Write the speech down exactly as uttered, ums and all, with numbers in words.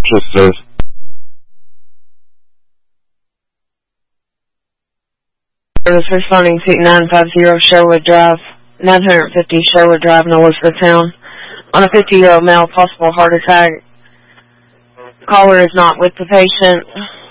purchases. Service responding to nine five zero Sherwood Drive, nine fifty Sherwood Drive in Elizabethtown. On a fifty-year-old male, possible heart attack. Caller is not with the patient.